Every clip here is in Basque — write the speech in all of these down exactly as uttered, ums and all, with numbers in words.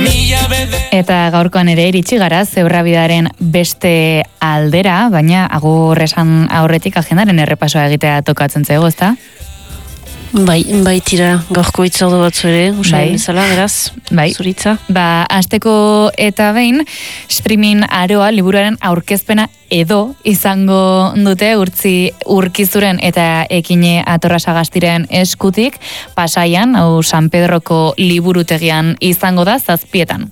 Eta gaurkoan ere iritsi gara Zebrabidaren beste aldera, baina agur esan aurretik agendaren errepasoa egitea tokatzen zego, ezta? Bai, bai tira, gaurko itzordu batzu ere, usain bezala, beraz, bai. Zuritza. Ba, asteko eta behin, streaming aroa liburuaren aurkezpena edo izango dute urtzi urkizuren eta ekine atorra sagastiren eskutik, Pasaian, hau San Pedroko liburutegian izango da zazpietan.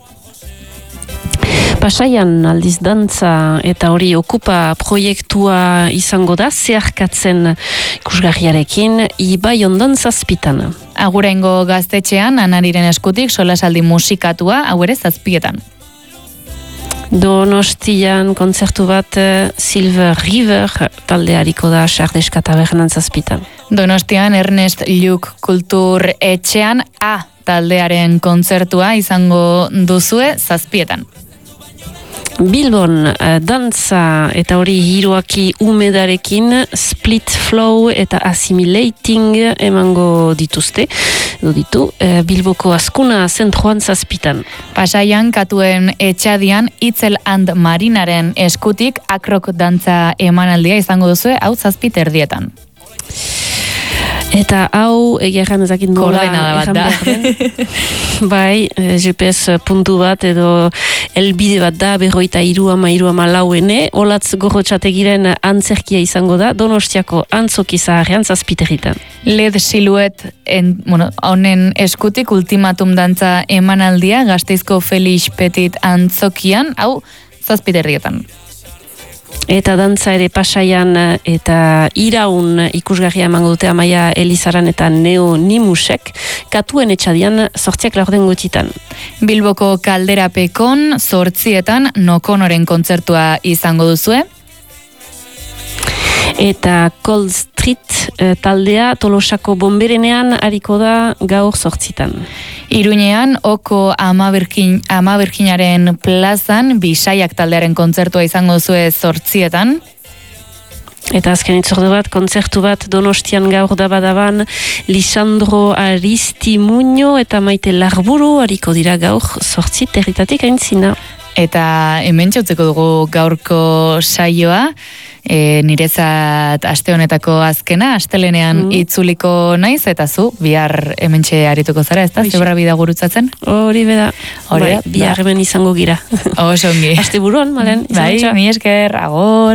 Pasaian aldiz dantza eta hori okupa proiektua izango da, zeharkatzen ikusgarriarekin, Ibai ondan zazpitan. Agurengo gaztetxean, Anariren eskutik, solasaldi musikatua, hau ere zazpietan. Donostian kontzertu bat Silver River taldeariko da Sardeska tabernan zazpitan. Donostian Ernest Lluch kultur etxean A taldearen kontzertua izango duzue zazpietan. Bilbon dantza eta hori hiruaki umedarekin Split Flow eta Assimilating emango dituzte, edo ditu, Bilboko Azkuna zentroan zazpitan. Pasaian katuen etxadian Itzel and Marinaren eskutik akrok dantza emanaldia izango duzue, hau zazpit erdietan. Eta hau, egia erran ezakin nola erran behar den. Bai, G P S puntu bat edo elbide bat da, berroita iru ama iru ama lauene, olatz gorrotxategiren antzerkia izango da, Donostiako antzoki zaharrean zazpiterritan. L E D siluet en, bueno, honen eskutik ultimatum dantza emanaldia Gasteizko Felix Petit antzokian, hau zazpiterrietan. Eta dantza ere Pasaian eta Iraun ikusgarria emango dute Amaia Elizaran eta Neo Nimusek, katuen etxadian zortziak laurden gotitan. Bilboko Kalderapekon zortzietan Nokonoren kontzertua izango duzue. Eta Cold Street e, taldea Tolosako bomberenean hariko da gaur zortzitan. Iruñean, Oko Amabirkin, Amabirkinaren plazan, Bisaiak taldearen kontzertua izango zue zortzietan. Eta azken itzordu bat, kontzertu bat Donostian gaur dabadaban, Lisandro Aristimuño eta Maite Larburu hariko dira gaur zortzi territatik aintzina. Eta hemen txautzeko dugu gaurko saioa, e, nirezat aste honetako azkena, astelenean mm. itzuliko naiz, eta zu, bihar hementxe arituko zara, ez da? Zebrabida gurutzatzen? Hori beda, Hori, bihar hemen izango gira. Oso ongi. Aste buruan, malen? Bai, mi esker, agor.